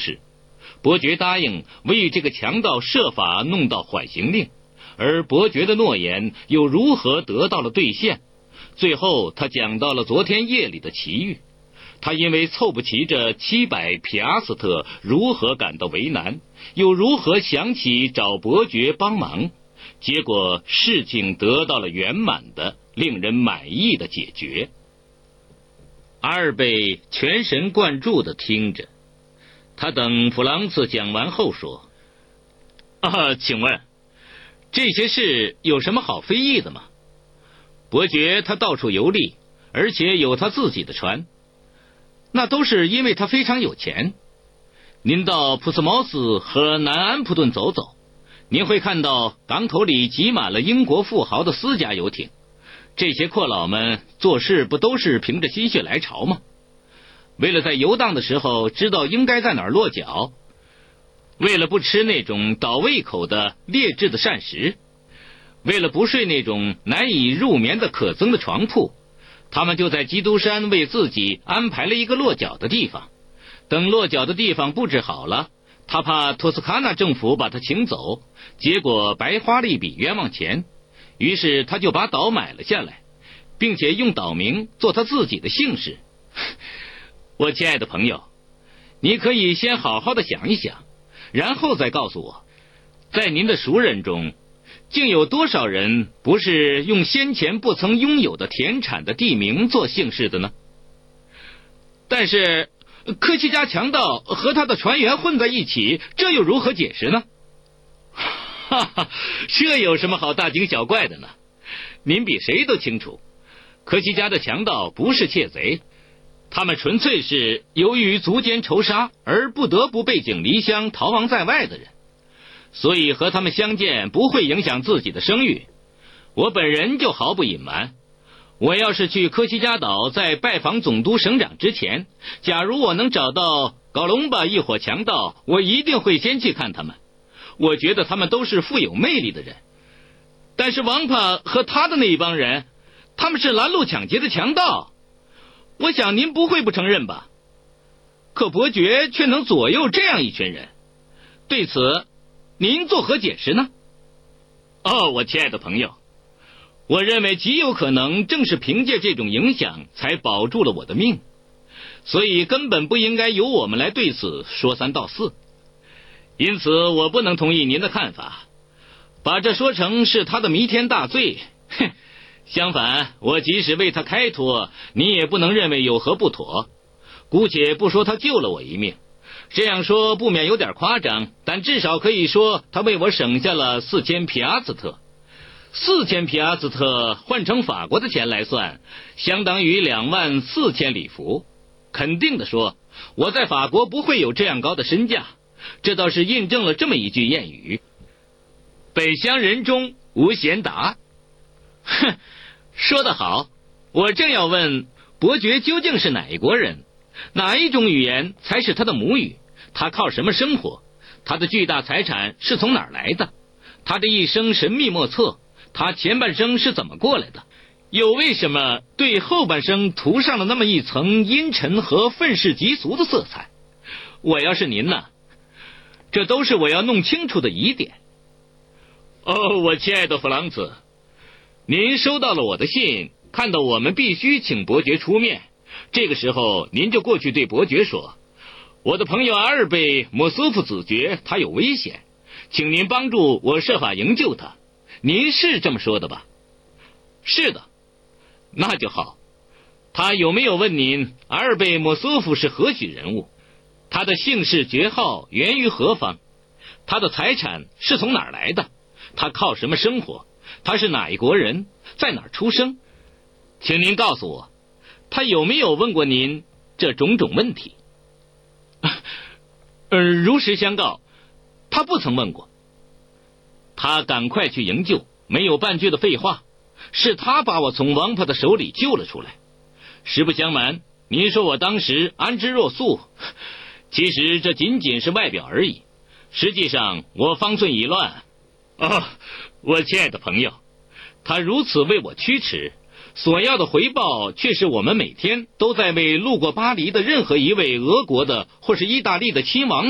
是，伯爵答应为这个强盗设法弄到缓刑令，而伯爵的诺言又如何得到了兑现。最后他讲到了昨天夜里的奇遇，他因为凑不齐这700皮阿斯特如何感到为难，又如何想起找伯爵帮忙，结果事情得到了圆满的令人满意的解决。阿尔贝全神贯注地听着，他等弗朗茨讲完后说：请问这些事有什么好非议的吗？伯爵他到处游历，而且有他自己的船，那都是因为他非常有钱。您到普斯茅斯和南安普顿走走，您会看到港口里挤满了英国富豪的私家游艇，这些阔佬们做事不都是凭着心血来潮吗？为了在游荡的时候知道应该在哪儿落脚，为了不吃那种倒胃口的劣质的膳食，为了不睡那种难以入眠的可憎的床铺，他们就在基督山为自己安排了一个落脚的地方。等落脚的地方布置好了，他怕托斯卡纳政府把他请走，结果白花了一笔冤枉钱，于是他就把岛买了下来，并且用岛名做他自己的姓氏。我亲爱的朋友，你可以先好好的想一想，然后再告诉我，在您的熟人中竟有多少人不是用先前不曾拥有的田产的地名做姓氏的呢？但是科西嘉强盗和他的船员混在一起，这又如何解释呢？哈哈，这有什么好大惊小怪的呢？您比谁都清楚，科西嘉的强盗不是窃贼，他们纯粹是由于族间仇杀而不得不背井离乡逃亡在外的人，所以和他们相见不会影响自己的声誉。我本人就毫不隐瞒，我要是去科西嘉岛在拜访总督省长之前，假如我能找到搞隆巴一伙强盗，我一定会先去看他们。我觉得他们都是富有魅力的人。但是王帕和他的那一帮人，他们是拦路抢劫的强盗，我想您不会不承认吧？可伯爵却能左右这样一群人，对此您作何解释呢？我亲爱的朋友，我认为极有可能正是凭借这种影响才保住了我的命，所以根本不应该由我们来对此说三道四。因此我不能同意您的看法，把这说成是他的弥天大罪。相反，我即使为他开脱，你也不能认为有何不妥。姑且不说他救了我一命，这样说不免有点夸张，但至少可以说他为我省下了4000皮阿斯特。4000皮阿斯特换成法国的钱来算，相当于24000里弗。肯定的说，我在法国不会有这样高的身价，这倒是印证了这么一句谚语：北乡人中无贤达。说得好，我正要问伯爵究竟是哪一国人，哪一种语言才是他的母语，他靠什么生活，他的巨大财产是从哪儿来的，他这一生神秘莫测，他前半生是怎么过来的，又为什么对后半生涂上了那么一层阴沉和愤世嫉俗的色彩。我要是您呢，这都是我要弄清楚的疑点。我亲爱的弗朗茨，您收到了我的信，看到我们必须请伯爵出面，这个时候您就过去对伯爵说，我的朋友阿尔贝莫苏夫子爵他有危险，请您帮助我设法营救他。您是这么说的吧？是的。那就好。他有没有问您阿尔贝莫苏夫是何许人物，他的姓氏爵号源于何方，他的财产是从哪儿来的，他靠什么生活，他是哪一国人，在哪儿出生？请您告诉我，他有没有问过您这种种问题？如实相告，他不曾问过。他赶快去营救，没有半句的废话，是他把我从王帕的手里救了出来。实不相瞒，您说我当时安之若素，其实这仅仅是外表而已，实际上我方寸已乱。我亲爱的朋友，他如此为我驱驰，所要的回报却是我们每天都在为路过巴黎的任何一位俄国的或是意大利的亲王